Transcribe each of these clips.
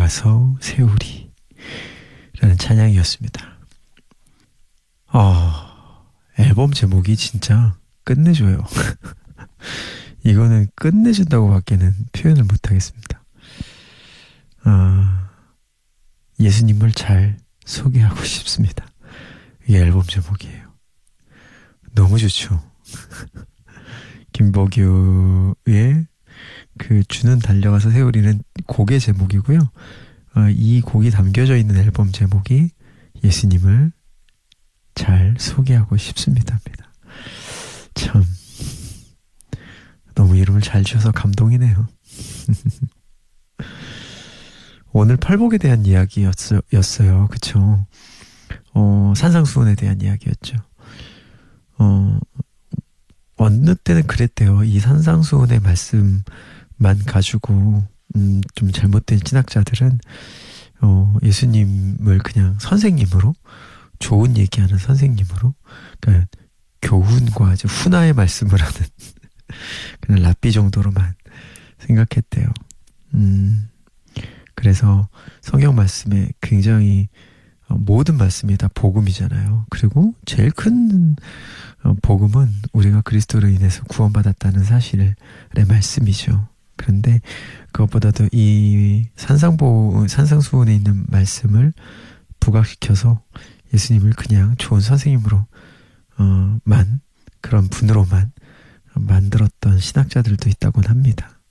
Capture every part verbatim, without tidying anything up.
와서 세우리 라는 찬양이었습니다. 어, 앨범 제목이 진짜 끝내줘요. 이거는 끝내준다고 밖에는 표현을 못하겠습니다. 아, 예수님을 잘 소개하고 싶습니다. 이게 앨범 제목이에요. 너무 좋죠. 김보규의 그 주는 달려가서 세우리는 곡의 제목이고요. 어, 이 곡이 담겨져 있는 앨범 제목이 예수님을 잘 소개하고 싶습니다입니다. 참 너무 이름을 잘 지어서 감동이네요. 오늘 팔복에 대한 이야기였어요. 였어요. 그쵸? 어, 산상수훈에 대한 이야기였죠. 어, 어느 때는 그랬대요. 이 산상수훈의 말씀만 가지고 음, 좀 잘못된 신학자들은 어, 예수님을 그냥 선생님으로, 좋은 얘기하는 선생님으로, 그러니까 교훈과 이제 훈화의 말씀을 하는 그냥 랍비 정도로만 생각했대요. 음, 그래서 성경 말씀에 굉장히 어, 모든 말씀이 다 복음이잖아요. 그리고 제일 큰 어, 복음은 우리가 그리스도로 인해서 구원받았다는 사실의 말씀이죠. 그런데 그것보다도 이 산상보, 산상수훈에 있는 말씀을 부각시켜서 예수님을 그냥 좋은 선생님으로 어, 만 그런 분으로만 만들었던 신학자들도 있다곤 합니다.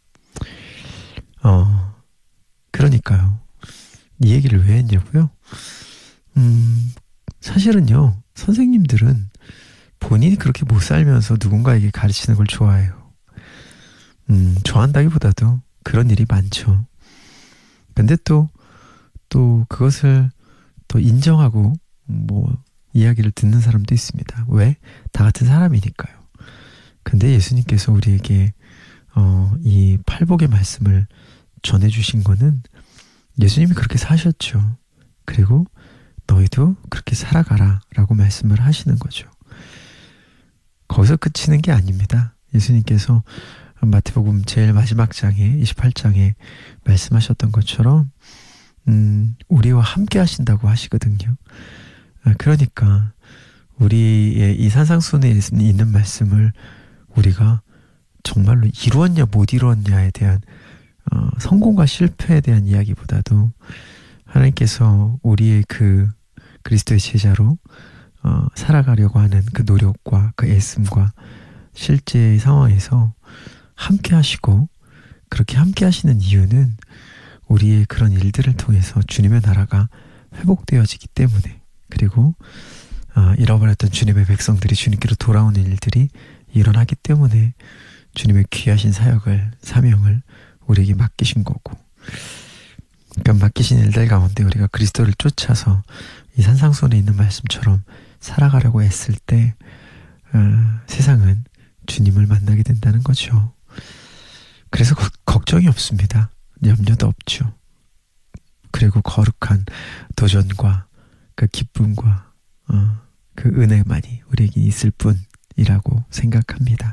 어, 그러니까요. 이 얘기를 왜 했냐고요? 음, 사실은요, 선생님들은 본인이 그렇게 못 살면서 누군가에게 가르치는 걸 좋아해요. 음, 좋아한다기보다도 그런 일이 많죠. 근데 또, 또 그것을 또 인정하고 뭐 이야기를 듣는 사람도 있습니다. 왜? 다 같은 사람이니까요. 근데 예수님께서 우리에게 어, 이 팔복의 말씀을 전해주신 거는 예수님이 그렇게 사셨죠. 그리고 너희도 그렇게 살아가라 라고 말씀을 하시는 거죠. 거기서 끝이는 게 아닙니다. 예수님께서 마태복음 제일 마지막 장에 이십팔 장에 말씀하셨던 것처럼 음, 우리와 함께 하신다고 하시거든요. 그러니까 우리의 이 산상수훈에 있는 말씀을 우리가 정말로 이루었냐 못 이루었냐에 대한 어, 성공과 실패에 대한 이야기보다도 하나님께서 우리의 그 그리스도의 제자로 어, 살아가려고 하는 그 노력과 그 애씀과 실제의 상황에서 함께 하시고, 그렇게 함께 하시는 이유는 우리의 그런 일들을 통해서 주님의 나라가 회복되어지기 때문에, 그리고 어, 잃어버렸던 주님의 백성들이 주님께로 돌아오는 일들이 일어나기 때문에 주님의 귀하신 사역을, 사명을 우리에게 맡기신 거고, 그러니까 맡기신 일들 가운데 우리가 그리스도를 쫓아서 이 산상수훈에 있는 말씀처럼 살아가려고 했을 때 어, 세상은 주님을 만나게 된다는 거죠. 그래서 거, 걱정이 없습니다. 염려도 없죠. 그리고 거룩한 도전과 그 기쁨과 어, 그 은혜만이 우리에게 있을 뿐이라고 생각합니다.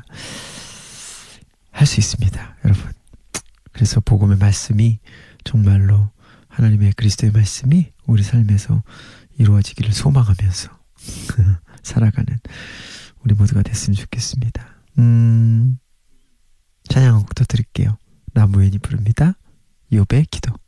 할 수 있습니다, 여러분. 그래서 복음의 말씀이 정말로 하나님의 그리스도의 말씀이 우리 삶에서 이루어지기를 소망하면서 살아가는 우리 모두가 됐으면 좋겠습니다. 음, 찬양 한 곡 더 드릴게요. 나무엔이 부릅니다. 욥의 기도.